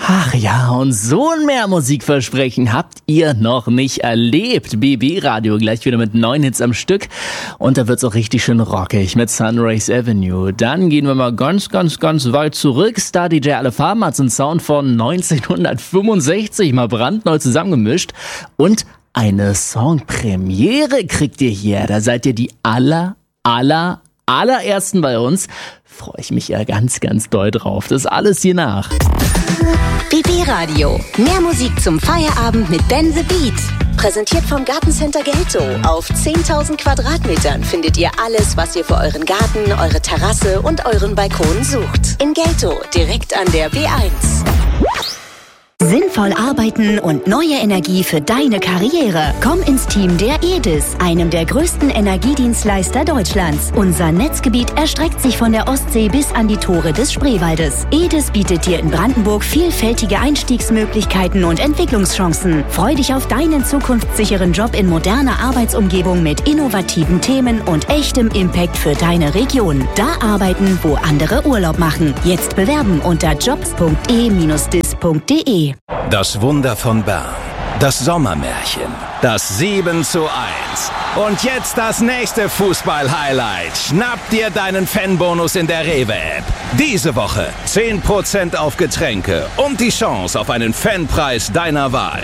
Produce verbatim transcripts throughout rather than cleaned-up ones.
Ach ja, und so ein mehr Musikversprechen habt ihr noch nicht erlebt. B B Radio gleich wieder mit neun Hits am Stück. Und da wird's auch richtig schön rockig mit Sunrise Avenue. Dann gehen wir mal ganz, ganz, ganz weit zurück. Star D J Alefarben hat's einen Sound von neunzehnhundertfünfundsechzig mal brandneu zusammengemischt. Und eine Songpremiere kriegt ihr hier. Da seid ihr die aller, aller, allerersten bei uns. Freue ich mich ja ganz, ganz doll drauf. Das ist alles hier nach. B B Radio. Mehr Musik zum Feierabend mit Ben the Beat. Präsentiert vom Gartencenter Gelto. Auf zehntausend Quadratmetern findet ihr alles, was ihr für euren Garten, eure Terrasse und euren Balkon sucht. In Gelto, direkt an der B eins. Sinnvoll arbeiten und neue Energie für deine Karriere. Komm ins Team der E D I S, einem der größten Energiedienstleister Deutschlands. Unser Netzgebiet erstreckt sich von der Ostsee bis an die Tore des Spreewaldes. E D I S bietet dir in Brandenburg vielfältige Einstiegsmöglichkeiten und Entwicklungschancen. Freu dich auf deinen zukunftssicheren Job in moderner Arbeitsumgebung mit innovativen Themen und echtem Impact für deine Region. Da arbeiten, wo andere Urlaub machen. Jetzt bewerben unter jobs punkt e dash dis punkt de. Das Wunder von Bern, das Sommermärchen, das sieben zu eins. Und jetzt das nächste Fußball-Highlight. Schnapp dir deinen Fanbonus in der Rewe-App. Diese Woche zehn Prozent auf Getränke und die Chance auf einen Fanpreis deiner Wahl.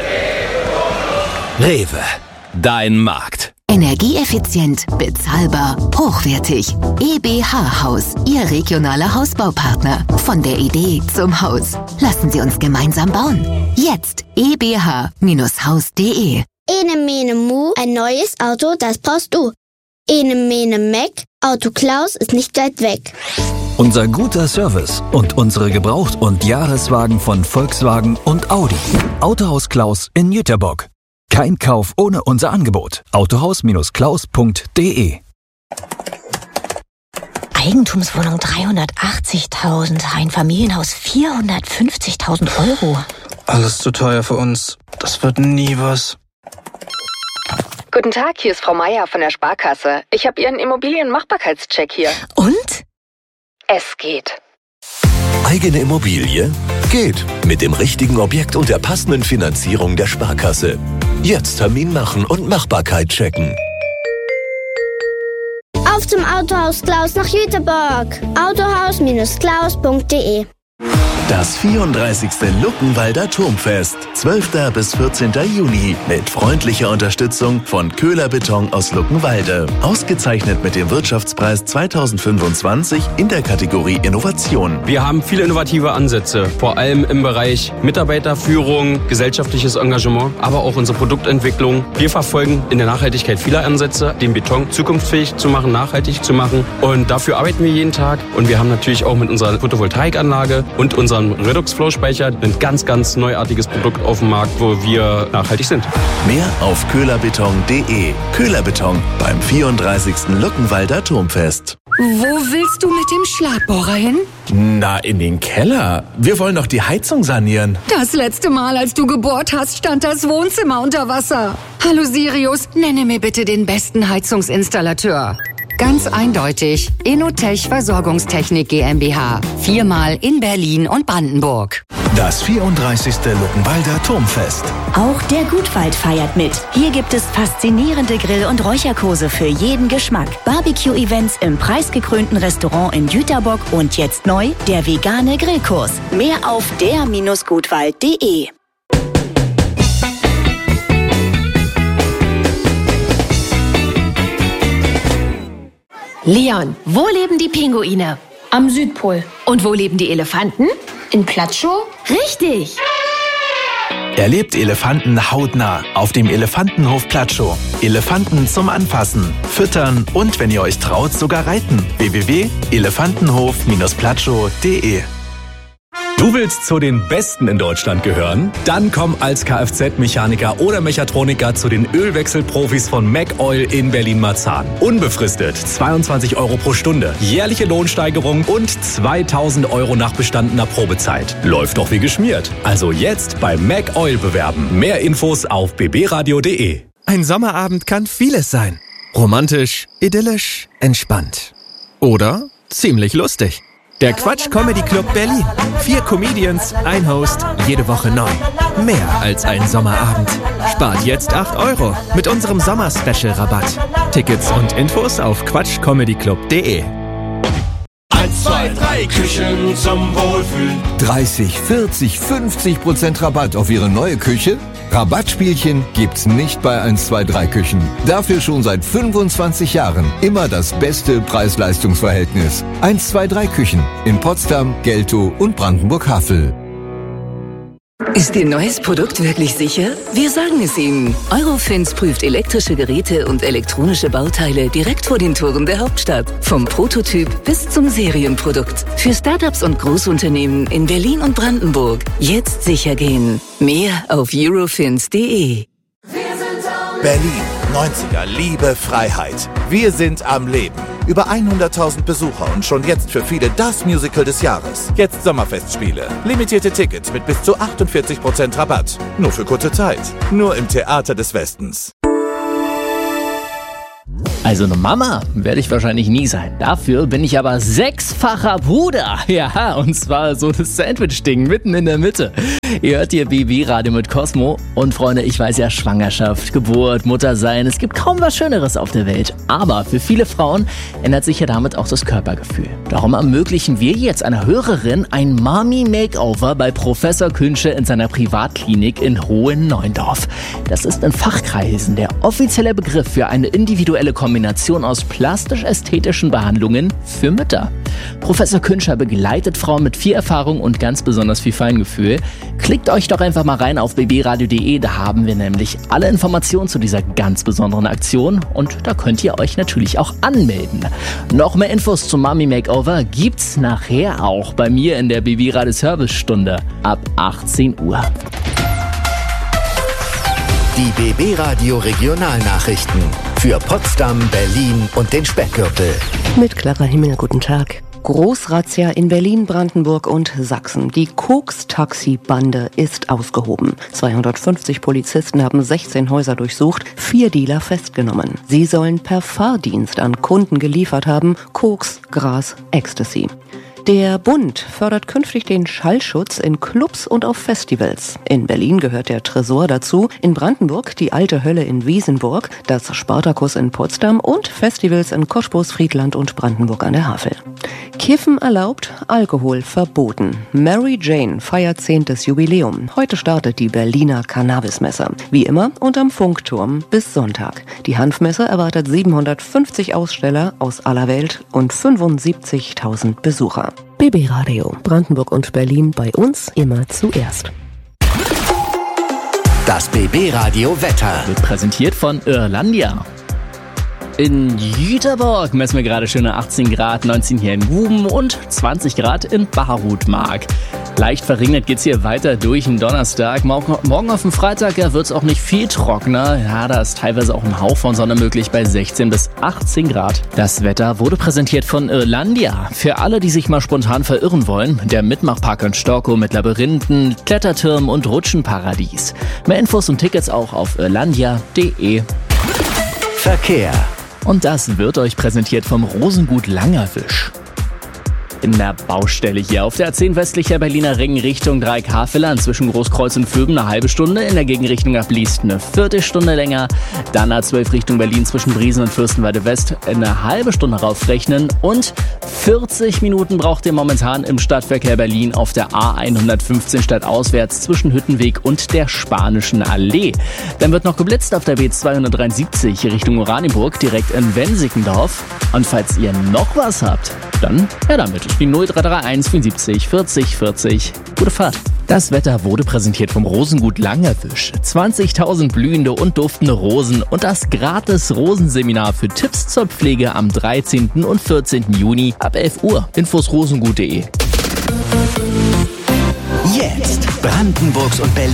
Rewe, dein Markt. Energieeffizient, bezahlbar, hochwertig. E B H Haus, Ihr regionaler Hausbaupartner. Von der Idee zum Haus. Lassen Sie uns gemeinsam bauen. Jetzt e b h Bindestrich haus punkt de. Ene Mene Mu, ein neues Auto, das brauchst du. Ene Mene Meck, Auto Klaus ist nicht weit weg. Unser guter Service und unsere Gebraucht- und Jahreswagen von Volkswagen und Audi. Autohaus Klaus in Jüterbock. Kein Kauf ohne unser Angebot. autohaus Bindestrich klaus punkt de. Eigentumswohnung dreihundertachtzigtausend, Einfamilienhaus vierhundertfünfzigtausend Euro. Alles zu teuer für uns. Das wird nie was. Guten Tag, hier ist Frau Meier von der Sparkasse. Ich habe Ihren Immobilienmachbarkeitscheck hier. Und? Es geht. Eigene Immobilie? Geht. Mit dem richtigen Objekt und der passenden Finanzierung der Sparkasse. Jetzt Termin machen und Machbarkeit checken. Auf zum Autohaus Klaus nach Jüterbock. autohaus Bindestrich klaus punkt de. Das vierunddreißigste Luckenwalder Turmfest. zwölfter bis vierzehnter Juni. Mit freundlicher Unterstützung von Köhler Beton aus Luckenwalde. Ausgezeichnet mit dem Wirtschaftspreis zweitausendfünfundzwanzig in der Kategorie Innovation. Wir haben viele innovative Ansätze, vor allem im Bereich Mitarbeiterführung, gesellschaftliches Engagement, aber auch unsere Produktentwicklung. Wir verfolgen in der Nachhaltigkeit viele Ansätze, den Beton zukunftsfähig zu machen, nachhaltig zu machen. Und dafür arbeiten wir jeden Tag. Und wir haben natürlich auch mit unserer Photovoltaikanlage und unserem Redox-Flow-Speicher ein ganz, ganz neuartiges Produkt auf dem Markt, wo wir nachhaltig sind. Mehr auf köhlerbeton punkt de. Köhler Beton beim vierunddreißigsten Luckenwalder Turmfest. Wo willst du mit dem Schlagbohrer hin? Na, in den Keller. Wir wollen doch die Heizung sanieren. Das letzte Mal, als du gebohrt hast, stand das Wohnzimmer unter Wasser. Hallo Sirius, nenne mir bitte den besten Heizungsinstallateur. Ganz eindeutig, Inotech Versorgungstechnik GmbH. Viermal in Berlin und Brandenburg. Das vierunddreißigste Luckenwalder Turmfest. Auch der Gutwald feiert mit. Hier gibt es faszinierende Grill- und Räucherkurse für jeden Geschmack. Barbecue-Events im preisgekrönten Restaurant in Jüterbock und jetzt neu der vegane Grillkurs. Mehr auf der Bindestrich gutwald punkt de. Leon, wo leben die Pinguine? Am Südpol. Und wo leben die Elefanten? In Platschow? Richtig! Erlebt Elefanten hautnah auf dem Elefantenhof Platschow. Elefanten zum Anfassen, Füttern und, wenn ihr euch traut, sogar reiten. w w w punkt elefantenhof Bindestrich platschow punkt de. Du willst zu den Besten in Deutschland gehören? Dann komm als Kfz-Mechaniker oder Mechatroniker zu den Ölwechselprofis von MacOil in Berlin-Marzahn. Unbefristet zweiundzwanzig Euro pro Stunde, jährliche Lohnsteigerung und zweitausend Euro nach bestandener Probezeit. Läuft doch wie geschmiert. Also jetzt bei MacOil bewerben. Mehr Infos auf b b radio punkt de. Ein Sommerabend kann vieles sein. Romantisch, idyllisch, entspannt. Oder ziemlich lustig. Der Quatsch Comedy Club Berlin. Vier Comedians, ein Host, jede Woche neu. Mehr als ein Sommerabend. Spart jetzt acht Euro mit unserem Sommer-Special-Rabatt. Tickets und Infos auf quatsch comedy club punkt de. eins, zwei, drei Küchen zum Wohlfühlen. dreißig, vierzig, fünfzig Prozent Rabatt auf Ihre neue Küche? Rabattspielchen gibt's nicht bei eins, zwei, drei Küchen. Dafür schon seit fünfundzwanzig Jahren immer das beste Preis-Leistungs-Verhältnis. eins, zwei, drei Küchen in Potsdam, Geltow und Brandenburg-Havel. Ist Ihr neues Produkt wirklich sicher? Wir sagen es Ihnen. Eurofins prüft elektrische Geräte und elektronische Bauteile direkt vor den Toren der Hauptstadt. Vom Prototyp bis zum Serienprodukt. Für Startups und Großunternehmen in Berlin und Brandenburg. Jetzt sicher gehen. Mehr auf eurofins punkt de. Berlin, neunziger, Liebe, Freiheit. Wir sind am Leben. Über hunderttausend Besucher und schon jetzt für viele das Musical des Jahres. Jetzt Sommerfestspiele. Limitierte Tickets mit bis zu achtundvierzig Prozent Rabatt. Nur für kurze Zeit. Nur im Theater des Westens. Also eine Mama werde ich wahrscheinlich nie sein. Dafür bin ich aber sechsfacher Bruder. Ja, und zwar so das Sandwich-Ding mitten in der Mitte. Ihr hört hier B B-Radio mit Cosmo. Und Freunde, ich weiß ja, Schwangerschaft, Geburt, Muttersein, es gibt kaum was Schöneres auf der Welt. Aber für viele Frauen ändert sich ja damit auch das Körpergefühl. Darum ermöglichen wir jetzt einer Hörerin ein Mami-Makeover bei Professor Künsche in seiner Privatklinik in Hohen-Neuendorf. Das ist in Fachkreisen der offizielle Begriff für eine individuelle Kombination aus plastisch-ästhetischen Behandlungen für Mütter. Professor Künscher begleitet Frauen mit viel Erfahrung und ganz besonders viel Feingefühl. Klickt euch doch einfach mal rein auf b b radio punkt de, da haben wir nämlich alle Informationen zu dieser ganz besonderen Aktion und da könnt ihr euch natürlich auch anmelden. Noch mehr Infos zum Mami Makeover gibt's nachher auch bei mir in der B B Radio Service-Stunde ab achtzehn Uhr. Die B B Radio Regionalnachrichten für Potsdam, Berlin und den Speckgürtel. Mit Clara Himmel, guten Tag. Großrazzia in Berlin, Brandenburg und Sachsen. Die Koks-Taxi-Bande ist ausgehoben. zweihundertfünfzig Polizisten haben sechzehn Häuser durchsucht, vier Dealer festgenommen. Sie sollen per Fahrdienst an Kunden geliefert haben Koks, Gras, Ecstasy. Der Bund fördert künftig den Schallschutz in Clubs und auf Festivals. In Berlin gehört der Tresor dazu, in Brandenburg die Alte Hölle in Wiesenburg, das Spartakus in Potsdam und Festivals in Cottbus, Friedland und Brandenburg an der Havel. Kiffen erlaubt, Alkohol verboten. Mary Jane feiert zehntes Jubiläum. Heute startet die Berliner Cannabismesse. Wie immer unterm Funkturm bis Sonntag. Die Hanfmesse erwartet siebenhundertfünfzig Aussteller aus aller Welt und fünfundsiebzigtausend Besucher. B B Radio, Brandenburg und Berlin, bei uns immer zuerst. Das B B Radio Wetter wird präsentiert von Irlandia. In Jüterborg messen wir gerade schöne achtzehn Grad, neunzehn hier in Guben und zwanzig Grad in Barutmark. Leicht verregnet geht's hier weiter durch den Donnerstag. Morgen auf dem Freitag ja, wird's auch nicht viel trockener. Ja, da ist teilweise auch ein Hauch von Sonne möglich bei sechzehn bis achtzehn Grad. Das Wetter wurde präsentiert von Irlandia. Für alle, die sich mal spontan verirren wollen, der Mitmachpark in Storkow mit Labyrinthen, Klettertürmen und Rutschenparadies. Mehr Infos und Tickets auch auf irlandia punkt de. Verkehr. Und das wird euch präsentiert vom Rosengut Langerwisch. In der Baustelle hier auf der A zehn westlicher Berliner Ring Richtung Dreieck-Havelland zwischen Großkreuz und Vöben eine halbe Stunde, in der Gegenrichtung ab Liest eine Viertelstunde länger, dann A zwölf Richtung Berlin zwischen Briesen und Fürstenwalde West eine halbe Stunde raufrechnen und vierzig Minuten braucht ihr momentan im Stadtverkehr Berlin auf der A hundertfünfzehn stadtauswärts zwischen Hüttenweg und der Spanischen Allee. Dann wird noch geblitzt auf der B zweihundertdreiundsiebzig Richtung Oranienburg direkt in Wensickendorf. Und falls ihr noch was habt, dann her damit. Die null drei drei eins fünfundsiebzig vierzig vierzig. Gute Fahrt. Das Wetter wurde präsentiert vom Rosengut Langerwisch. zwanzigtausend blühende und duftende Rosen und das gratis Rosenseminar für Tipps zur Pflege am dreizehnten und vierzehnten Juni ab elf Uhr. Infos rosengut punkt de. Jetzt Brandenburgs und Berlin